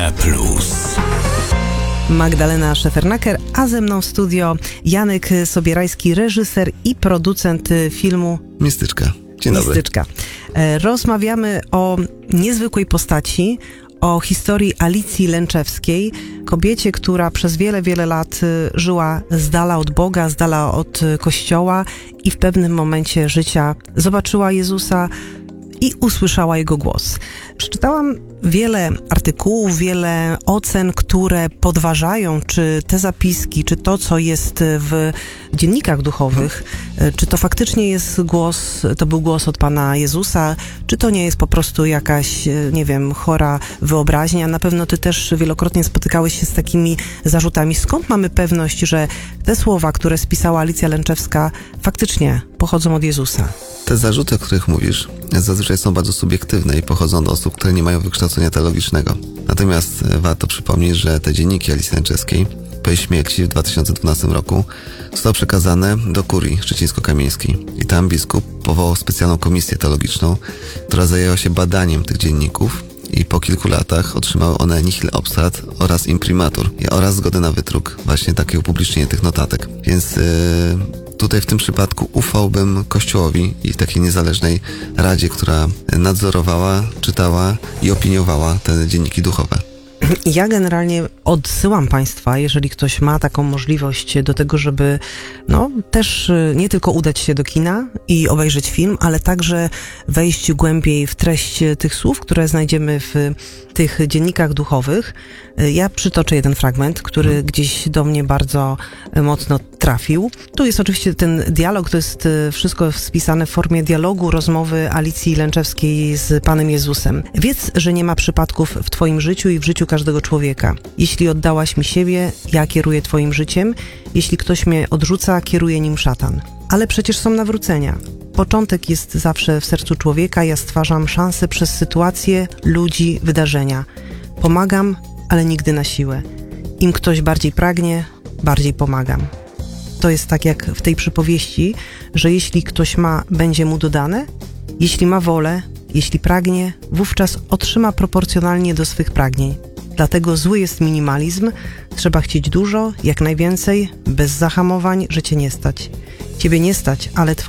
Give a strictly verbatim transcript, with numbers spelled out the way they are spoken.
R plus. Magdalena Szefernaker, a ze mną w studio Janek Sobierajski, reżyser i producent filmu Mistyczka. Dzień dobry. Mistyczka. Rozmawiamy o niezwykłej postaci, o historii Alicji Lęczewskiej, kobiecie, która przez wiele, wiele lat żyła z dala od Boga, z dala od Kościoła i w pewnym momencie życia zobaczyła Jezusa i usłyszała Jego głos. Przeczytałam wiele artykułów, wiele ocen, które podważają, czy te zapiski, czy to, co jest w dziennikach duchowych, czy to faktycznie jest głos, to był głos od Pana Jezusa, czy to nie jest po prostu jakaś, nie wiem, chora wyobraźnia. Na pewno ty też wielokrotnie spotykałeś się z takimi zarzutami. Skąd mamy pewność, że te słowa, które spisała Alicja Lęczewska, faktycznie pochodzą od Jezusa? Te zarzuty, o których mówisz, zazwyczaj są bardzo subiektywne i pochodzą od osób, które nie mają wykształcenia teologicznego. Natomiast warto przypomnieć, że te dzienniki Alicji Lęczewskiej po jej śmierci w dwa tysiące dwunastym roku zostały przekazane do kurii szczecińsko-kamieńskiej. I tam biskup powołał specjalną komisję teologiczną, która zajęła się badaniem tych dzienników i po kilku latach otrzymały one nihil obstat oraz imprimatur oraz zgodę na wydruk, właśnie takie upublicznienie tych notatek. Więc yy, tutaj w tym przypadku ufałbym Kościołowi i takiej niezależnej radzie, która nadzorowała, czytała i opiniowała te dzienniki duchowe. Ja generalnie odsyłam Państwa, jeżeli ktoś ma taką możliwość do tego, żeby no też nie tylko udać się do kina i obejrzeć film, ale także wejść głębiej w treść tych słów, które znajdziemy w tych dziennikach duchowych. Ja przytoczę jeden fragment, który hmm. gdzieś do mnie bardzo mocno trafił. Tu jest oczywiście ten dialog, to jest wszystko spisane w formie dialogu, rozmowy Alicji Lęczewskiej z Panem Jezusem. Wiedz, że nie ma przypadków w Twoim życiu i w życiu każdego człowieka. Jeśli oddałaś mi siebie, ja kieruję Twoim życiem. Jeśli ktoś mnie odrzuca, kieruje nim szatan. Ale przecież są nawrócenia. Początek jest zawsze w sercu człowieka. Ja stwarzam szanse przez sytuacje, ludzi, wydarzenia. Pomagam, ale nigdy na siłę. Im ktoś bardziej pragnie, bardziej pomagam. To jest tak jak w tej przypowieści, że jeśli ktoś ma, będzie mu dodane. Jeśli ma wolę, jeśli pragnie, wówczas otrzyma proporcjonalnie do swych pragnień. Dlatego zły jest minimalizm. Trzeba chcieć dużo, jak najwięcej, bez zahamowań, że cię nie stać. Ciebie nie stać, ale twoje